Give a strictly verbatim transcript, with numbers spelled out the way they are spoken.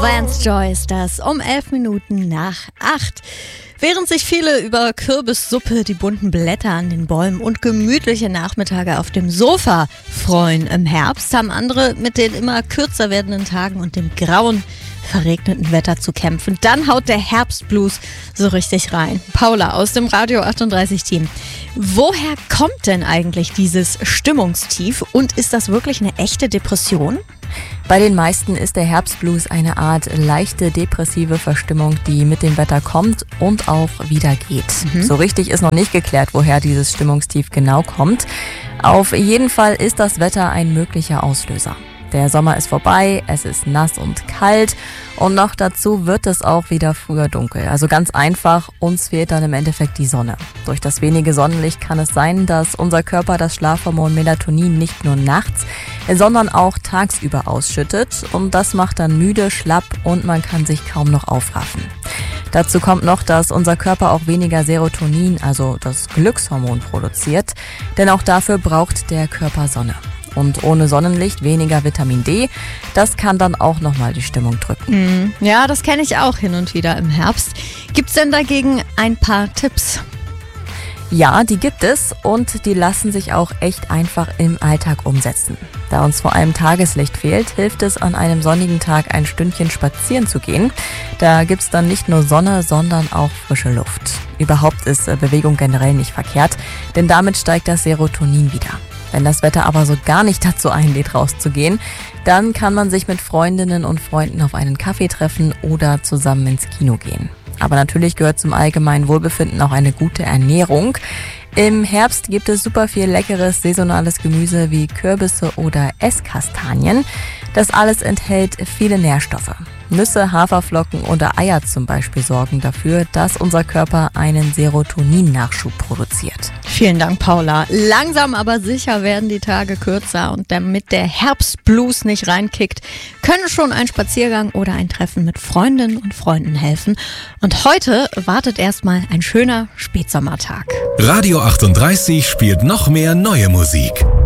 Vance Joyce, das um elf Minuten nach acht. Während sich viele über Kürbissuppe, die bunten Blätter an den Bäumen und gemütliche Nachmittage auf dem Sofa freuen im Herbst, haben andere mit den immer kürzer werdenden Tagen und dem grauen, verregneten Wetter zu kämpfen. Dann haut der Herbstblues so richtig rein. Paula aus dem Radio achtunddreißig Team. Woher kommt denn eigentlich dieses Stimmungstief und ist das wirklich eine echte Depression? Bei den meisten ist der Herbstblues eine Art leichte depressive Verstimmung, die mit dem Wetter kommt und auch wieder geht. Mhm. So richtig ist noch nicht geklärt, woher dieses Stimmungstief genau kommt. Auf jeden Fall ist das Wetter ein möglicher Auslöser. Der Sommer ist vorbei, es ist nass und kalt und noch dazu wird es auch wieder früher dunkel. Also ganz einfach, uns fehlt dann im Endeffekt die Sonne. Durch das wenige Sonnenlicht kann es sein, dass unser Körper das Schlafhormon Melatonin nicht nur nachts, sondern auch tagsüber ausschüttet und das macht dann müde, schlapp und man kann sich kaum noch aufraffen. Dazu kommt noch, dass unser Körper auch weniger Serotonin, also das Glückshormon, produziert, denn auch dafür braucht der Körper Sonne. Und ohne Sonnenlicht weniger Vitamin D. Das kann dann auch nochmal die Stimmung drücken. Mm, ja, das kenne ich auch hin und wieder im Herbst. Gibt's denn dagegen ein paar Tipps? Ja, die gibt es und die lassen sich auch echt einfach im Alltag umsetzen. Da uns vor allem Tageslicht fehlt, hilft es an einem sonnigen Tag ein Stündchen spazieren zu gehen. Da gibt's dann nicht nur Sonne, sondern auch frische Luft. Überhaupt ist Bewegung generell nicht verkehrt, denn damit steigt das Serotonin wieder. Wenn das Wetter aber so gar nicht dazu einlädt, rauszugehen, dann kann man sich mit Freundinnen und Freunden auf einen Kaffee treffen oder zusammen ins Kino gehen. Aber natürlich gehört zum allgemeinen Wohlbefinden auch eine gute Ernährung. Im Herbst gibt es super viel leckeres saisonales Gemüse wie Kürbisse oder Esskastanien. Das alles enthält viele Nährstoffe. Nüsse, Haferflocken oder Eier zum Beispiel sorgen dafür, dass unser Körper einen Serotonin-Nachschub produziert. Vielen Dank, Paula. Langsam aber sicher werden die Tage kürzer und damit der Herbstblues nicht reinkickt, können schon ein Spaziergang oder ein Treffen mit Freundinnen und Freunden helfen. Und heute wartet erstmal ein schöner Spätsommertag. Radio achtunddreißig spielt noch mehr neue Musik.